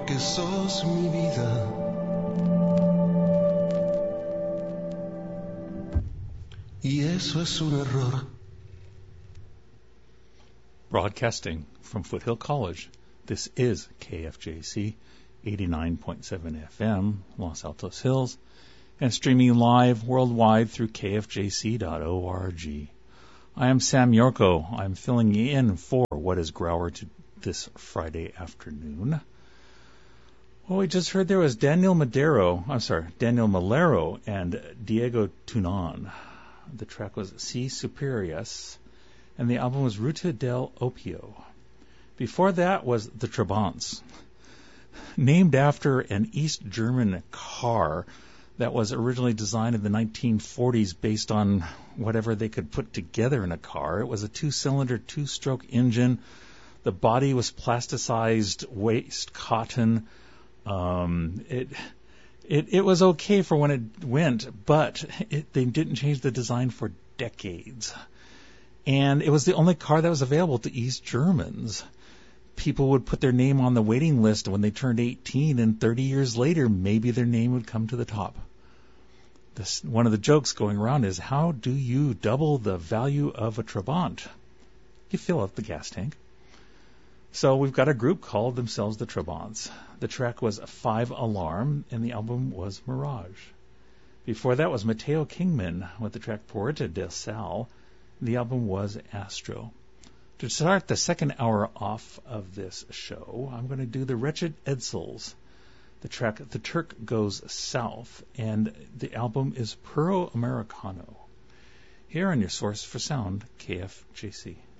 porque sos mi vida. Y eso es un error. Broadcasting from Foothill College, this is KFJC 89.7 FM, Los Altos Hills, and streaming live worldwide through kfjc.org. I am Sam Yorko. I'm filling in for What is Grauer this Friday afternoon. Well, we just heard there was Daniel Malero and Diego Tunon. The track was Si Superias, and the album was Ruta del Opio. Before that was The Trabants, named after an East German car that was originally designed in the 1940s based on whatever they could put together in a car. It was a two-cylinder, two-stroke engine. The body was plasticized waste cotton. It was okay for when it went, but they didn't change the design for decades. And it was the only car that was available to East Germans. People would put their name on the waiting list when they turned 18, and 30 years later, maybe their name would come to the top. One of the jokes going around is, how do you double the value of a Trabant? You fill up the gas tank. So we've got a group called themselves the Trabants. The track was 5 Alarm, and the album was Mirage. Before that was Matteo Kingman with the track Puerta del Sal. The album was Astro. To start the second hour off of this show, I'm going to do the Wretched Edsels. The track The Turk Goes South, and the album is Puro Americano. Here on your source for sound, KFJC.